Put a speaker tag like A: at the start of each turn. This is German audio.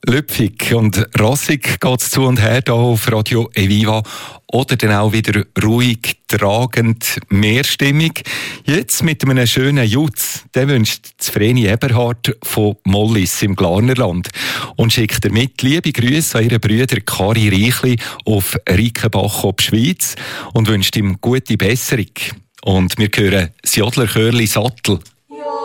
A: Lüpfig und rassig geht es zu und her hier auf Radio Eviva. Oder dann auch wieder ruhig, tragend, mehrstimmig. Jetzt mit einem schönen Jutz. Den wünscht Vreni Eberhard von Mollis im Glarnerland. Und schickt damit liebe Grüße an ihren Brüder Kari Reichli auf Rickenbach ob Schweiz und wünscht ihm gute Besserung. Und wir hören das Jodlerchörli Sattel.